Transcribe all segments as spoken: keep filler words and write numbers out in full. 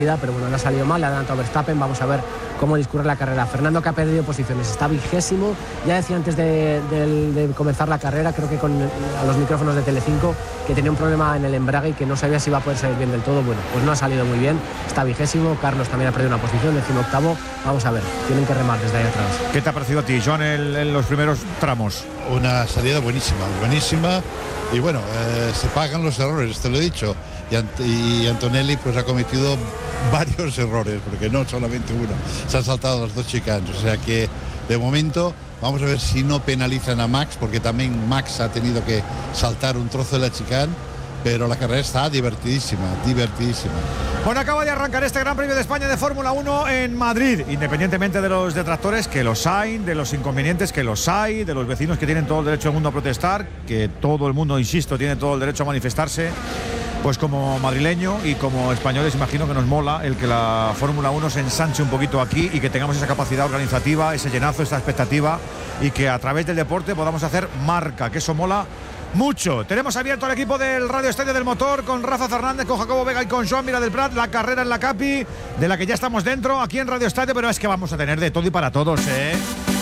pero bueno, le ha salido mal, le ha adelantado Verstappen. Vamos a ver cómo discurre la carrera. Fernando, que ha perdido posiciones, está vigésimo. Ya decía antes de, de, de comenzar la carrera, creo que con a los micrófonos de Telecinco, que tenía un problema en el embrague y que no sabía si iba a poder salir bien del todo. Bueno, pues no ha salido muy bien, está vigésimo. Carlos también ha perdido una posición, décimo octavo. Vamos a ver, tienen que remar desde ahí atrás. ¿Qué te ha parecido a ti, Joan, en, en los primeros tramos? Una salida buenísima, buenísima. Y bueno, eh, se pagan los errores, te lo he dicho. Y, Ant y Antonelli pues ha cometido varios errores, porque no solamente uno. Se han saltado las dos chicanes. O sea que de momento vamos a ver si no penalizan a Max, porque también Max ha tenido que saltar un trozo de la chicane. Pero la carrera está divertidísima, divertidísima. Bueno, acaba de arrancar este Gran Premio de España de Fórmula uno en Madrid, independientemente de los detractores, que los hay, de los inconvenientes, que los hay, de los vecinos que tienen todo el derecho del mundo a protestar, que todo el mundo, insisto, tiene todo el derecho a manifestarse. Pues como madrileño y como españoles imagino que nos mola el que la Fórmula uno se ensanche un poquito aquí y que tengamos esa capacidad organizativa, ese llenazo, esa expectativa, y que a través del deporte podamos hacer marca, que eso mola mucho. Tenemos abierto el equipo del Radio Estadio del Motor con Rafa Fernández, con Jacobo Vega y con Joan Mira del Prat. La carrera en la Capi, de la que ya estamos dentro aquí en Radio Estadio, pero es que vamos a tener de todo y para todos, ¿eh?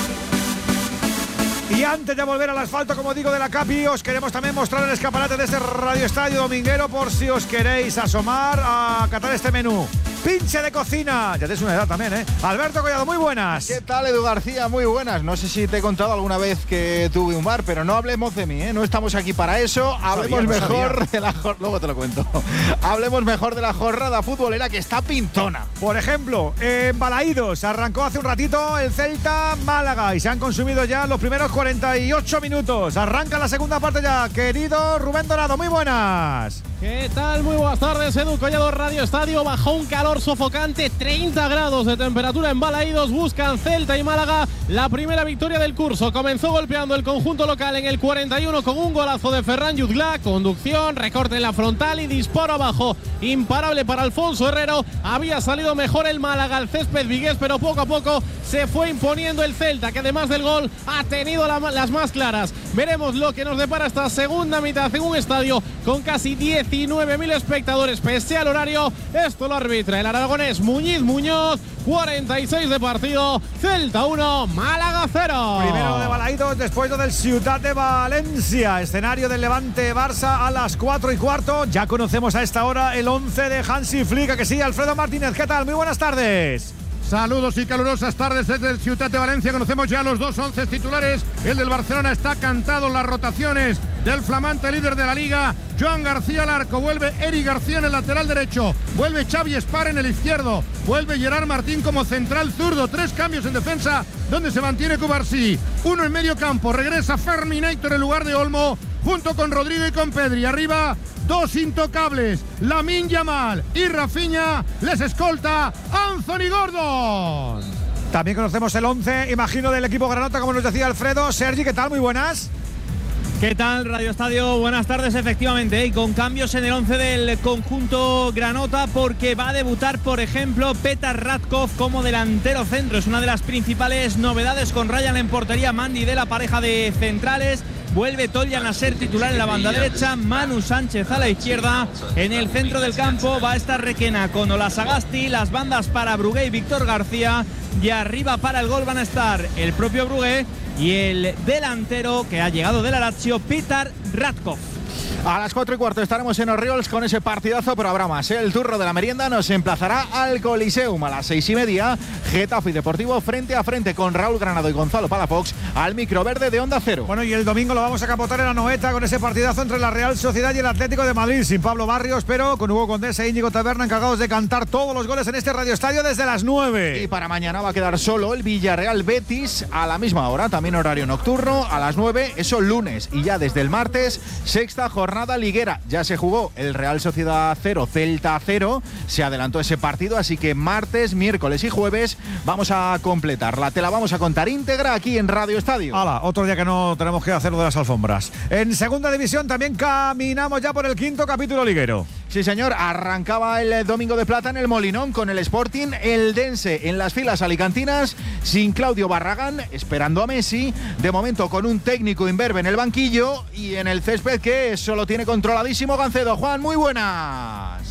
Y antes de volver al asfalto, como digo, de la Capi, os queremos también mostrar el escaparate de este Radio Estadio dominguero, por si os queréis asomar a catar este menú. Pinche de cocina, ya tienes una edad también, ¿eh? Alberto Collado, muy buenas. ¿Qué tal, Edu García? Muy buenas. No sé si te he contado alguna vez que tuve un bar, pero no hablemos de mí, ¿eh? No estamos aquí para eso. Hablemos sabía, mejor sabía. de la jornada. Luego te lo cuento. Hablemos mejor de la jornada futbolera, que está pintona. Por ejemplo, en Balaídos arrancó hace un ratito el Celta Málaga y se han consumido ya los primeros cuarenta y ocho minutos. Arranca la segunda parte ya, querido Rubén Dorado, muy buenas. ¿Qué tal? Muy buenas tardes, Edu Collado, Radio Estadio. Bajo un calor sofocante, treinta grados de temperatura en Balaídos. Buscan Celta y Málaga la primera victoria del curso. Comenzó golpeando el conjunto local en el cuarenta y uno con un golazo de Ferran Jutgla. Conducción, recorte en la frontal y disparo abajo. Imparable para Alfonso Herrero. Había salido mejor el Málaga al césped vigués, pero poco a poco se fue imponiendo el Celta, que además del gol ha tenido la, las más claras. Veremos lo que nos depara esta segunda mitad en un estadio con casi diecinueve mil espectadores pese al horario. Esto lo arbitra el aragonés Muñiz Muñoz. cuarenta y seis de partido, Celta uno, Málaga cero. Primero de Balaídos, después lo del Ciutat de Valencia, escenario del Levante Barça a las cuatro y cuarto. Ya conocemos a esta hora el once de Hansi Flick, que sí, Alfredo Martínez, ¿qué tal? Muy buenas tardes. Saludos y calurosas tardes desde el Ciutat de Valencia. Conocemos ya los dos once titulares. El del Barcelona está cantado en las rotaciones del flamante líder de la Liga. Joan García al arco, vuelve Eric García en el lateral derecho, vuelve Xavi Espar en el izquierdo, vuelve Gerard Martín como central zurdo. Tres cambios en defensa, donde se mantiene Cubarsí. Uno en medio campo, regresa Ferminator en lugar de Olmo, junto con Rodrigo y con Pedri. Arriba, dos intocables, Lamine Yamal y Rafinha. Les escolta Anthony Gordon. También conocemos el once, imagino, del equipo granota, como nos decía Alfredo. Sergi, ¿qué tal? Muy buenas. ¿Qué tal, Radio Estadio? Buenas tardes, efectivamente, y con cambios en el once del conjunto granota, porque va a debutar, por ejemplo, Petar Radkov como delantero centro. Es una de las principales novedades, con Ryan en portería, Mandy de la pareja de centrales. Vuelve Toljan a ser titular en la banda derecha, Manu Sánchez a la izquierda. En el centro del campo va a estar Requena con Olasagasti, las bandas para Brugué y Víctor García, y arriba para el gol van a estar el propio Brugué y el delantero que ha llegado del Lazio, Petar Radkov. A las cuatro y cuarto estaremos en Orriols con ese partidazo, pero habrá más, ¿eh? El turro de la merienda nos emplazará al Coliseum. A las seis y media, Getafe y Deportivo frente a frente, con Raúl Granado y Gonzalo Palafox al microverde de Onda Cero. Bueno, y el domingo lo vamos a capotar en la Noeta con ese partidazo entre la Real Sociedad y el Atlético de Madrid, sin Pablo Barrios, pero con Hugo Condés e Íñigo Taberna, encargados de cantar todos los goles en este Radio Estadio desde las nueve. Y para mañana va a quedar solo el Villarreal Betis a la misma hora, también horario nocturno, a las nueve, eso lunes. Y ya desde el martes, sexta jornada liguera. Ya se jugó el Real Sociedad cero, Celta cero, se adelantó ese partido, así que martes, miércoles y jueves vamos a completarla. Te la vamos a contar íntegra aquí en Radio Estadio. Hala, otro día que no tenemos que hacer lo de las alfombras. En segunda división también caminamos ya por el quinto capítulo liguero. Sí, señor, arrancaba el Domingo de Plata en el Molinón con el Sporting Eldense en las filas alicantinas, sin Claudio Barragán, esperando a Messi, de momento con un técnico imberbe en el banquillo y en el césped que solo tiene controladísimo Gancedo. Juan, muy buenas.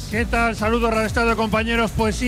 ¿Qué tal? Saludos, Radio Estadio, compañeros. Pues sí.